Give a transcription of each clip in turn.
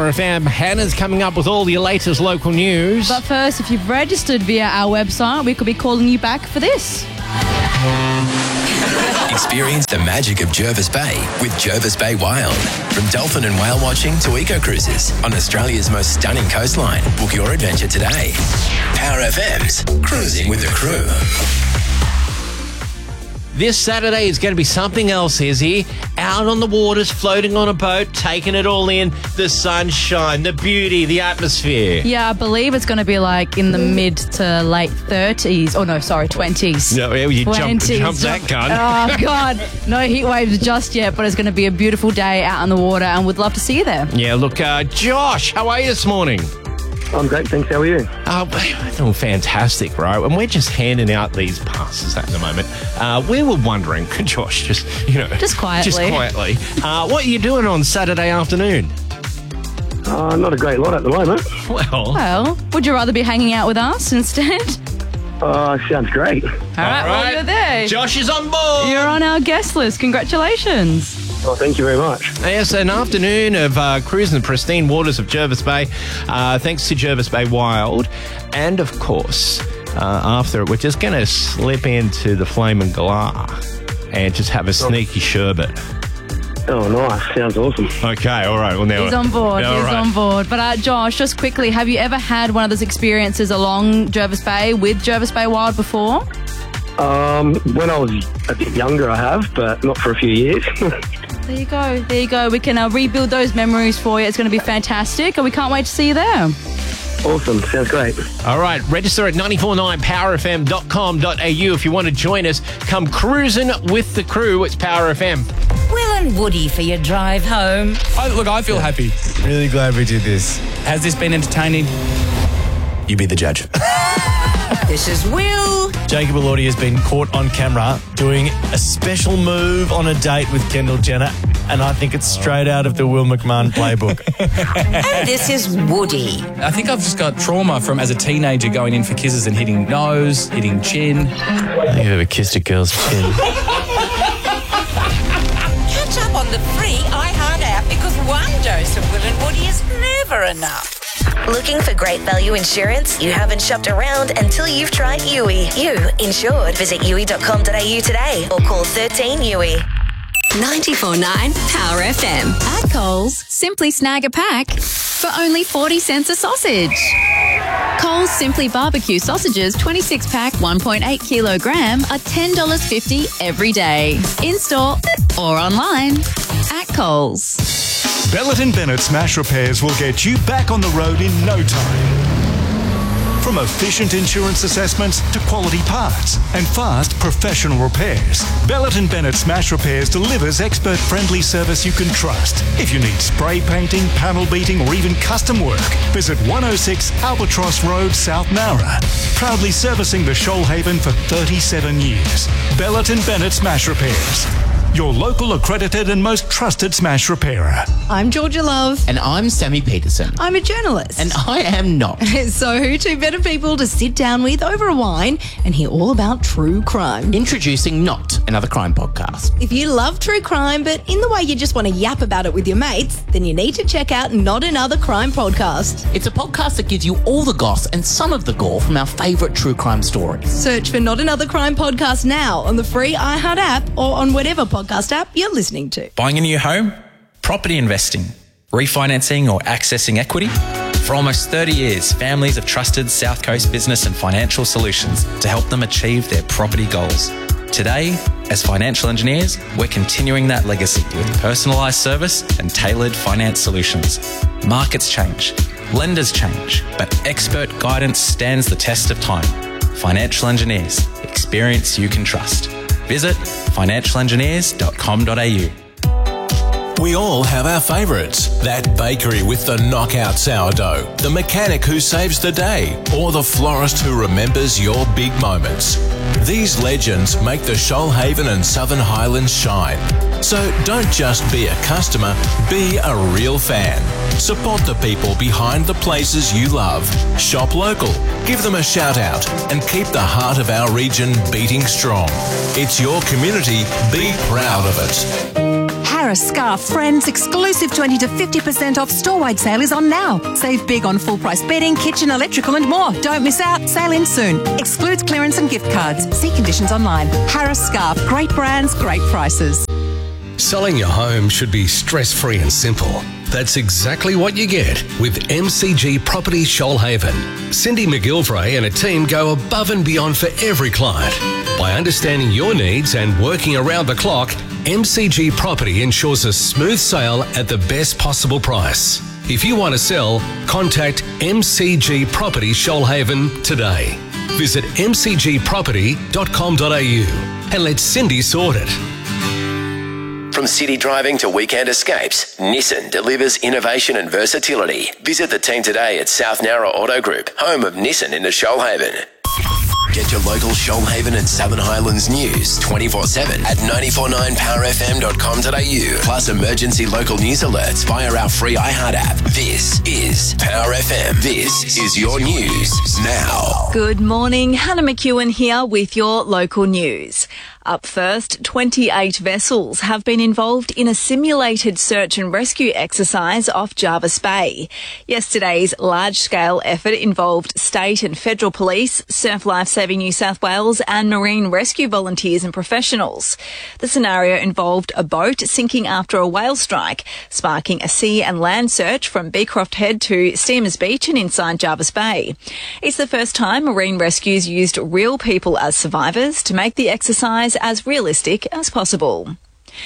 Power FM. Hannah's coming up with all your latest local news. But first, if you've registered via our website, we could be calling you back for this. Experience the magic of Jervis Bay with Jervis Bay Wild. From dolphin and whale watching to eco cruises on Australia's most stunning coastline. Book your adventure today. Power FM's Cruising with the Crew. This Saturday is going to be something else, Izzy. Out on the waters, floating on a boat, taking it all in. The sunshine, the beauty, the atmosphere. Yeah, I believe it's going to be like in the mid to late 30s. Oh, no, sorry, 20s. No, you jumped that gun. Oh, God. No heat waves just yet, but it's going to be a beautiful day out on the water, and we'd love to see you there. Yeah, look, Josh, how are you this morning? I'm great, thanks. How are you? Oh, fantastic, right? And we're just handing out these passes at the moment. We were wondering, Josh, just quietly. What are you doing on Saturday afternoon? Not a great lot at the moment. Well, would you rather be hanging out with us instead? Sounds great. All right, well, you're there. Josh is on board. You're on our guest list. Congratulations. Oh, thank you very much. Yes, an afternoon of cruising the pristine waters of Jervis Bay, thanks to Jervis Bay Wild. And, of course, after it, we're just going to slip into the Flaming Galah and just have a sneaky sherbet. Oh, nice. Sounds awesome. Okay, all right. Well, now he's on board. On board. But, Josh, just quickly, have you ever had one of those experiences along Jervis Bay with Jervis Bay Wild before? When I was a bit younger, I have, but not for a few years. There you go. We can rebuild those memories for you. It's going to be fantastic, and we can't wait to see you there. Awesome. Sounds great. All right. Register at 949powerfm.com.au if you want to join us. Come cruising with the crew. It's Power FM. Will and Woody for your drive home. I feel happy. Really glad we did this. Has this been entertaining? You be the judge. This is Will. Jacob Elordi has been caught on camera doing a special move on a date with Kendall Jenner, and I think it's straight out of the Will McMahon playbook. And this is Woody. I think I've just got trauma from as a teenager going in for kisses and hitting nose, hitting chin. I think I've ever kissed a girl's chin. Catch up on the free iHeart app because one dose of Will and Woody is never enough. Looking for great value insurance? You haven't shopped around until you've tried Yui. You insured. Visit yui.com.au today or call 13 Yui. 94.9 Power FM. At Coles, simply snag a pack for only 40 cents a sausage. Coles Simply Barbecue sausages 26-pack 1.8 kilogram are $10.50 every day. In-store or online at Coles. Bellet & Bennett Smash Repairs will get you back on the road in no time. From efficient insurance assessments to quality parts and fast professional repairs, Bellet & Bennett Smash Repairs delivers expert-friendly service you can trust. If you need spray painting, panel beating or even custom work, visit 106 Albatross Road, South Nowra. Proudly servicing the Shoalhaven for 37 years. Bellet & Bennett Smash Repairs. Your local accredited and most trusted smash repairer. I'm Georgia Love. And I'm Sammy Peterson. I'm a journalist. And I am not. So who two better people to sit down with over a wine and hear all about true crime? Introducing Not Another Crime Podcast. If you love true crime, but in the way you just want to yap about it with your mates, then you need to check out Not Another Crime Podcast. It's a podcast that gives you all the goss and some of the gore from our favourite true crime stories. Search for Not Another Crime Podcast now on the free iHeart app or on whatever podcast app you're listening to. Buying a new home? Property investing? Refinancing or accessing equity? For almost 30 years, families have trusted South Coast Business and Financial Solutions to help them achieve their property goals. Today, as financial engineers, we're continuing that legacy with personalised service and tailored finance solutions. Markets change, lenders change, but expert guidance stands the test of time. Financial engineers, experience you can trust. Visit financialengineers.com.au. We all have our favourites. That bakery with the knockout sourdough, the mechanic who saves the day, or the florist who remembers your big moments. These legends make the Shoalhaven and Southern Highlands shine. So don't just be a customer, be a real fan. Support the people behind the places you love. Shop local, give them a shout out, and keep the heart of our region beating strong. It's your community, be proud of it. Harris Scarf Friends exclusive 20 to 50% off store-wide sale is on now. Save big on full-price bedding, kitchen, electrical and more. Don't miss out. Sale ends soon. Excludes clearance and gift cards. See conditions online. Harris Scarf. Great brands, great prices. Selling your home should be stress-free and simple. That's exactly what you get with MCG Property Shoalhaven. Cindy McGilvray and a team go above and beyond for every client. By understanding your needs and working around the clock, MCG Property ensures a smooth sale at the best possible price. If you want to sell, contact MCG Property Shoalhaven today. Visit mcgproperty.com.au and let Cindy sort it. From city driving to weekend escapes, Nissan delivers innovation and versatility. Visit the team today at South Nowra Auto Group, home of Nissan in the Shoalhaven. Get your local Shoalhaven and Southern Highlands news 24/7 at 949powerfm.com.au. Plus emergency local news alerts via our free iHeart app. This is Power FM. This is your news now. Good morning. Hannah McEwen here with your local news. Up first, 28 vessels have been involved in a simulated search and rescue exercise off Jervis Bay. Yesterday's large-scale effort involved state and federal police, Surf Lifesaving New South Wales and marine rescue volunteers and professionals. The scenario involved a boat sinking after a whale strike, sparking a sea and land search from Beecroft Head to Steamers Beach and inside Jervis Bay. It's the first time marine rescues used real people as survivors to make the exercise as realistic as possible.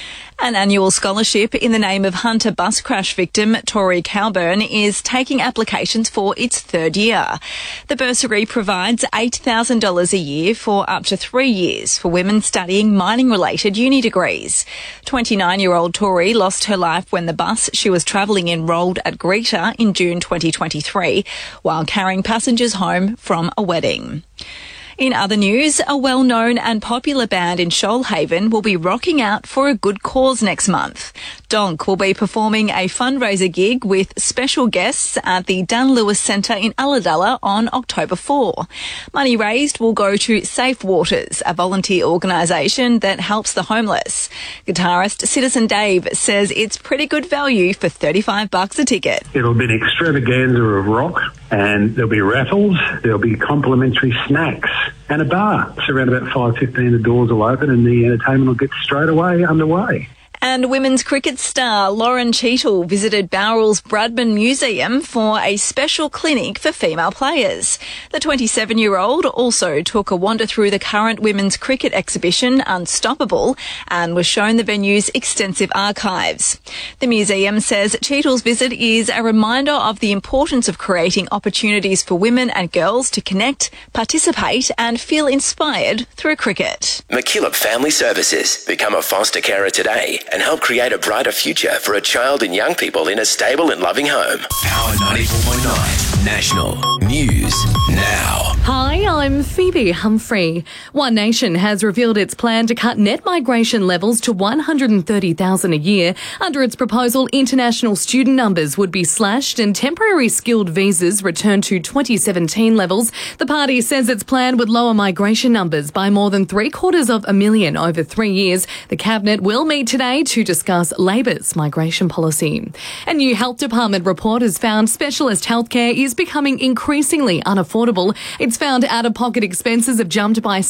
An annual scholarship in the name of Hunter bus crash victim Tori Cowburn is taking applications for its third year. The bursary provides $8,000 a year for up to 3 years for women studying mining-related uni degrees. 29-year-old Tori lost her life when the bus she was travelling in rolled at Greta in June 2023 while carrying passengers home from a wedding. In other news, a well-known and popular band in Shoalhaven will be rocking out for a good cause next month. Donk will be performing a fundraiser gig with special guests at the Dan Lewis Centre in Ulladulla on October 4. Money raised will go to Safe Waters, a volunteer organisation that helps the homeless. Guitarist Citizen Dave says it's pretty good value for $35 a ticket. It'll be an extravaganza of rock, and there'll be raffles, there'll be complimentary snacks and a bar. So around about 5:15 the doors will open and the entertainment will get straight away underway. And women's cricket star Lauren Cheadle visited Bowrall's Bradman Museum for a special clinic for female players. The 27-year-old also took a wander through the current women's cricket exhibition, Unstoppable, and was shown the venue's extensive archives. The museum says Cheadle's visit is a reminder of the importance of creating opportunities for women and girls to connect, participate and feel inspired through cricket. McKillop Family Services. Become a foster carer today and help create a brighter future for a child and young people in a stable and loving home. Power 94.9 National News Now. Hi, I'm Phoebe Humphrey. One Nation has revealed its plan to cut net migration levels to 130,000 a year. Under its proposal, international student numbers would be slashed and temporary skilled visas returned to 2017 levels. The party says its plan would lower migration numbers by more than 750,000 over 3 years. The Cabinet will meet today to discuss Labor's migration policy. A new health department report has found specialist healthcare is becoming increasingly unaffordable. It's found out-of-pocket expenses have jumped by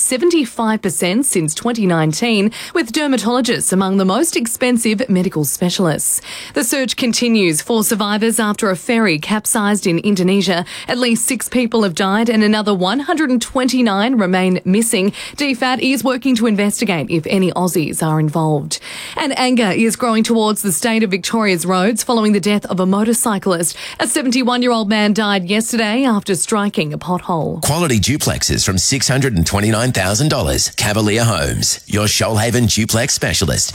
75% since 2019, with dermatologists among the most expensive medical specialists. The search continues for survivors after a ferry capsized in Indonesia. At least 6 people have died and another 129 remain missing. DFAT is working to investigate if any Aussies are involved. And anger is growing towards the state of Victoria's roads following the death of a motorcyclist. A 71-year-old man died yesterday after striking a pothole. Quality duplexes from $629,000. Cavalier Homes, your Shoalhaven duplex specialist.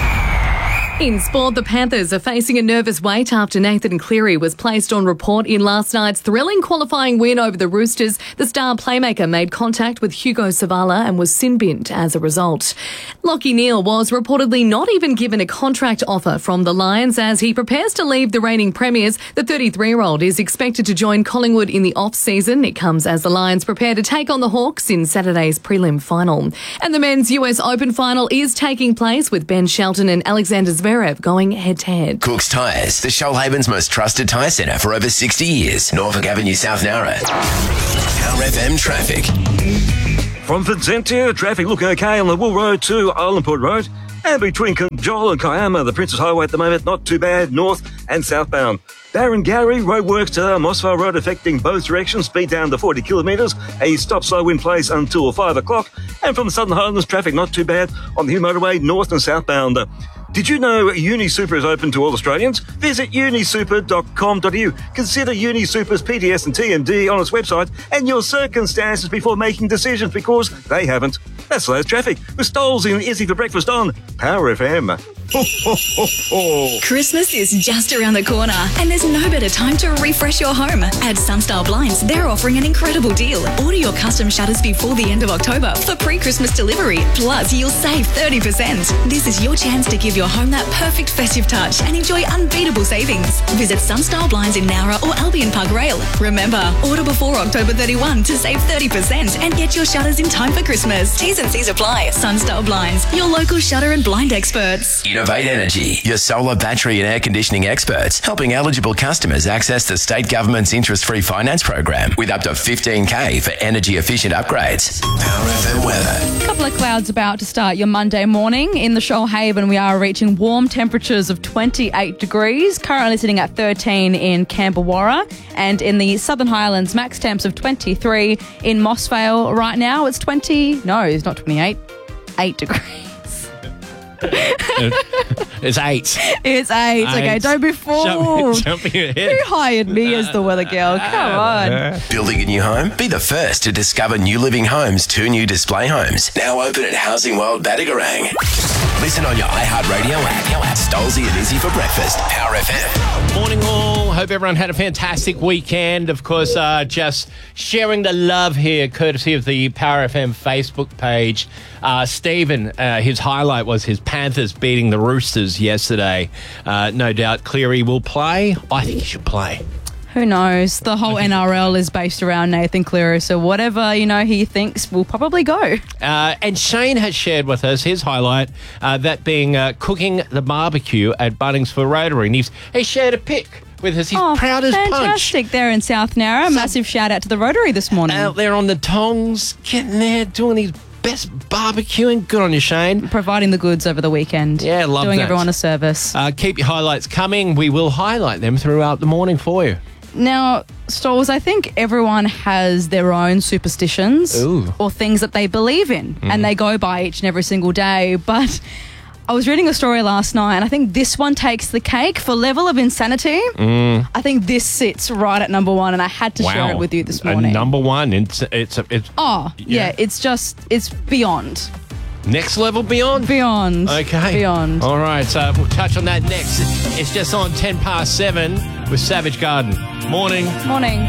In sport, the Panthers are facing a nervous wait after Nathan Cleary was placed on report in last night's thrilling qualifying win over the Roosters. The star playmaker made contact with Hugo Savala and was sin-binned as a result. Lachie Neale was reportedly not even given a contract offer from the Lions as he prepares to leave the reigning premiers. The 33-year-old is expected to join Collingwood in the off-season. It comes as the Lions prepare to take on the Hawks in Saturday's prelim final. And the men's US Open final is taking place with Ben Shelton and Alexander Zverev Zverev going head-to-head. Cook's Tyres, the Shoalhaven's most trusted tyre centre for over 60 years. Norfolk Avenue, South Narra. Power FM traffic. From Vincentia, traffic looking okay on the Wool Road to Islandport Road. And between Conjola and Kiama, the Princess Highway at the moment, not too bad, north and southbound. Barrengarry, roadworks to Mossvale Road affecting both directions, speed down to 40 kilometres. A stop slow in place until 5 o'clock. And from the Southern Highlands, traffic not too bad on the Hume Motorway, north and southbound. Did you know UniSuper is open to all Australians? Visit unisuper.com.au. Consider UniSuper's PTS and TMD on its website and your circumstances before making decisions, because they haven't. That's Lowe's traffic with Stoles in Izzy for breakfast on Power FM. Ho, ho, ho, ho. Christmas is just around the corner, and there's no better time to refresh your home. At Sunstar Blinds, they're offering an incredible deal. Order your custom shutters before the end of October for pre-Christmas delivery. Plus, you'll save 30%. This is your chance to give your home that perfect festive touch and enjoy unbeatable savings. Visit Sunstar Blinds in Nowra or Albion Park Rail. Remember, order before October 31 to save 30% and get your shutters in time for Christmas. T's and C's apply. Sunstar Blinds, your local shutter and blind experts. Innovate Energy, your solar, battery and air conditioning experts, helping eligible customers access the state government's interest-free finance program with up to $15,000 for energy-efficient upgrades. Power FM weather. A couple of clouds about to start your Monday morning. In the Shoalhaven, we are reaching warm temperatures of 28 degrees, currently sitting at 13 in Camberwarra, and in the Southern Highlands, max temps of 23. In Mossvale right now, it's 20, no, it's not 28, 8 degrees. It's 8. It's 8. Okay, don't be fooled. Jumping ahead. Who hired me as the weather girl? Come on. Building a new home? Be the first to discover New Living Homes' 2 new display homes. Now open at Housing World Battigarang. Listen on your iHeartRadio app. Stolzy and Izzy for breakfast. Power FM. Morning all. Hope everyone had a fantastic weekend. Of course, just sharing the love here, courtesy of the Power FM Facebook page. Stephen, his highlight was his Panthers beating the Roosters yesterday. No doubt Cleary will play. I think he should play. Who knows? The whole NRL is based around Nathan Cleary, so whatever, he thinks will probably go. And Shane has shared with us his highlight, that being cooking the barbecue at Bunnings for Rotary. And he shared a pic with us. He's proud as punch. Fantastic there in South Narra. Massive shout out to the Rotary this morning. Out there on the tongs, getting there, doing these best barbecuing. Good on you, Shane. Providing the goods over the weekend. Yeah, love Doing that. everyone a service. Keep your highlights coming. We will highlight them throughout the morning for you. Now, Stalls, I think everyone has their own superstitions or things that they believe in, and they go by each and every single day. But I was reading a story last night, and I think this one takes the cake for level of insanity. I think this sits right at number 1, and I had to share it with you this morning. Number 1, it's it's beyond. Next level beyond? Beyond. Okay. Beyond. All right, so we'll touch on that next. It's just on 7:10 with Savage Garden. Morning. Morning.